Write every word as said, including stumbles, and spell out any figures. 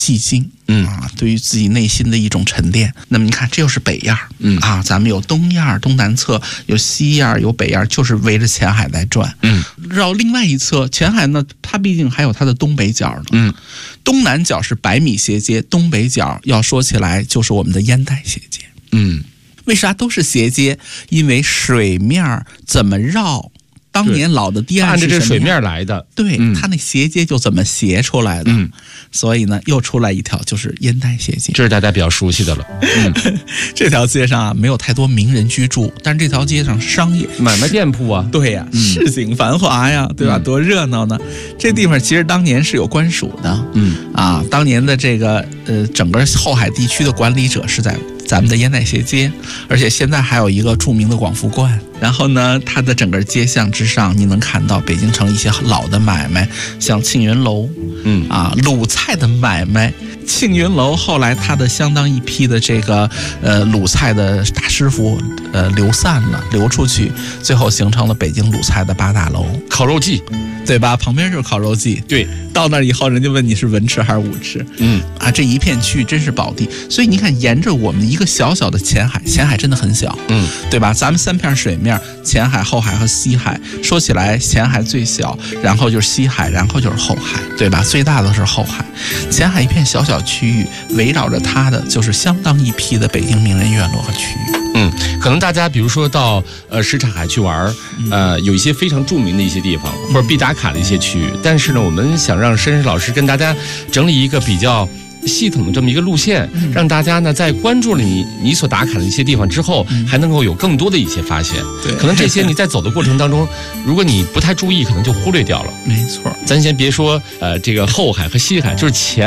寂静，嗯啊，对于自己内心的一种沉淀。那么你看，这又是北燕，嗯啊，咱们有东燕，东南侧有西燕，有北燕，就是围着前海在转，嗯，绕另外一侧，前海呢，它毕竟还有它的东北角呢，嗯，东南角是百米斜街，东北角要说起来就是我们的烟袋斜街，嗯，为啥都是斜街？因为水面怎么绕？当年老的堤岸是按着这水面来的， 对，嗯、它那斜街就怎么斜出来的，嗯、所以呢，又出来一条就是烟袋斜街， 这是大家比较熟悉的了。 嗯、这条街上啊，没有太多名人居住，但是这条街上商业买卖店铺啊， 对呀、啊，嗯、市井繁华呀，对吧？嗯、多热闹呢！这地方其实当年是有官署的，嗯啊，当年的这个呃整个后海地区的管理者是在咱们的烟袋斜街，而且现在还有一个著名的广福观。然后呢，它的整个街巷之上，你能看到北京城一些老的买卖，像庆云楼，嗯啊，鲁菜的买卖。庆云楼后来它的相当一批的这个呃鲁菜的大师傅呃流散了，流出去，最后形成了北京鲁菜的八大楼。 烤肉季， 对吧？旁边就是烤肉季。 对， 到那以后，人家问你是文吃还是武吃？嗯啊，这一片区域真是宝地。所以你看，沿着我们一个小小的前海，前海真的很小，嗯，对吧？咱们三片水面，前海、后海和西海。说起来，前海最小，然后就是西海，然后就是后海，对吧？最大的是后海。前海一片小小区域，围绕着它的就是相当一批的北京名人院落和区域。 嗯，可能大家比如说到呃什刹海去玩，呃，有一些非常著名的一些地方或者必打卡的一些区域，但是呢，我们想让申申老师跟大家整理一个比较系统的这么一个路线，嗯、让大家呢在关注了你你所打卡的一些地方之后，嗯、还能够有更多的一些发现。对，可能这些你在走的过程当中，如果你不太注意，可能就忽略掉了。 没错， 咱先别说呃这个后海和西海，就是前。